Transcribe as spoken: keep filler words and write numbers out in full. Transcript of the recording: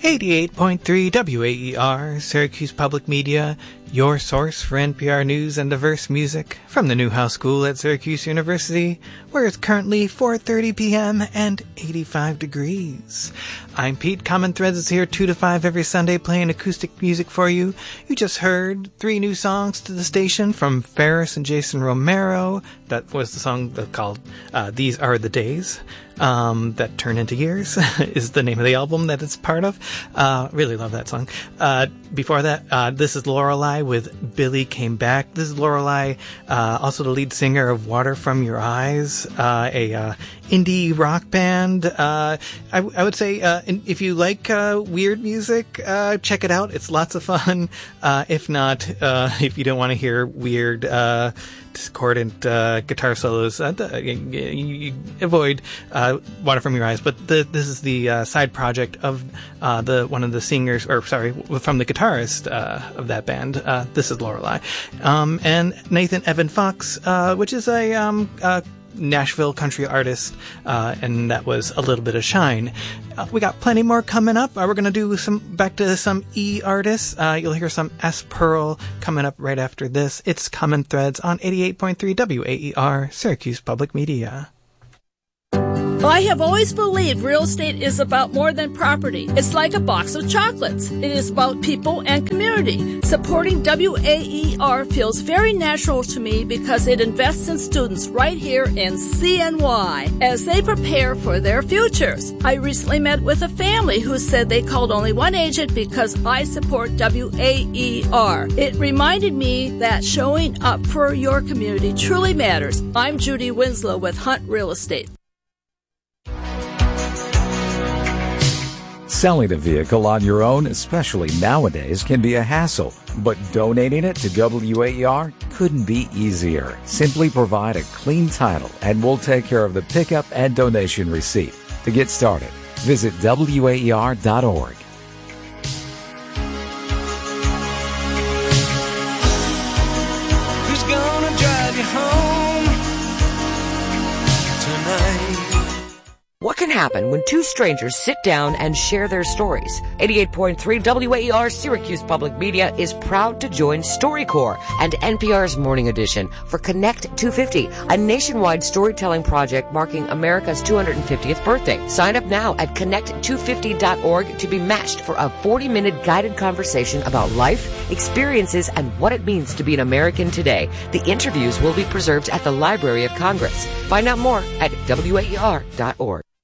eighty-eight point three W A E R, Syracuse Public Media, your source for N P R news and diverse music from the Newhouse School at Syracuse University, where it's currently four thirty p.m. and eighty-five degrees. I'm Pete. Common Threads is here two to five every Sunday playing acoustic music for you. You just heard three new songs to the station from Ferris and Jason Romero. That was the song called uh, These Are the Days. Um, that Turn Into Years is the name of the album that it's part of. Uh, really love that song. Uh, before that, uh, this is Lorelei with Billy Came Back. This is Lorelei, uh, also the lead singer of Water From Your Eyes, uh, a, uh, indie rock band. Uh, I, I would say, uh, if you like, uh, weird music, uh, check it out. It's lots of fun. Uh, if not, uh, if you don't want to hear weird, uh, discordant uh, guitar solos, uh, you, you avoid uh, Water From Your Eyes. But the, this is the uh, side project of uh, the one of the singers, or sorry, from the guitarist uh, of that band. Uh, this is Lorelei, um, and Nathan Evan Fox, uh, which is a um, uh, Nashville country artist, uh, and that was A Little Bit of Shine. Uh, we got plenty more coming up. Uh, we're going to do some back to some E artists. Uh, you'll hear some S. Pearl coming up right after this. It's Common Threads on eighty-eight point three W A E R, Syracuse Public Media. I have always believed real estate is about more than property. It's like a box of chocolates. It is about people and community. Supporting W A E R feels very natural to me because it invests in students right here in C N Y as they prepare for their futures. I recently met with a family who said they called only one agent because I support W A E R. It reminded me that showing up for your community truly matters. I'm Judy Winslow with Hunt Real Estate. Selling a vehicle on your own, especially nowadays, can be a hassle, but donating it to W A E R couldn't be easier. Simply provide a clean title and we'll take care of the pickup and donation receipt. To get started, visit W A E R dot org. Who's gonna drive you home tonight? What can happen when two strangers sit down and share their stories? eighty-eight point three W A E R Syracuse Public Media is proud to join StoryCorps and N P R's Morning Edition for Connect two fifty, a nationwide storytelling project marking America's two hundred fiftieth birthday. Sign up now at connect two fifty dot org to be matched for a forty-minute guided conversation about life, experiences, and what it means to be an American today. The interviews will be preserved at the Library of Congress. Find out more at W A E R dot org.